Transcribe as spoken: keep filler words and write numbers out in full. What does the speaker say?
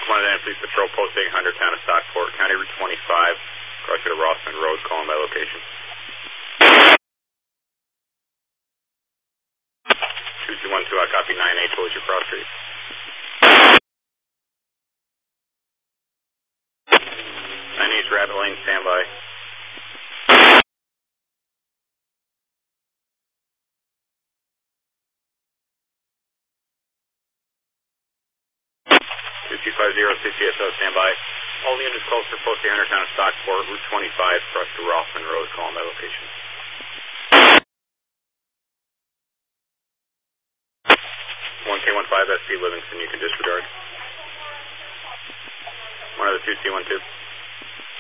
one of the Police Patrol, Post eight hundred, town of Stockport, County Route twenty-five, cross to Rossman Road, calling by location. two two one two, I copy nine eight, towards your cross street. nine East Rabbit Lane, standby. two two five zero, C C S O, standby. All the units calls for Post eight hundred, town of Stockport, Route twenty-five, cross to Rossman Road, calling by location. one K one five S P Livingston, you can disregard. one of the two C one two.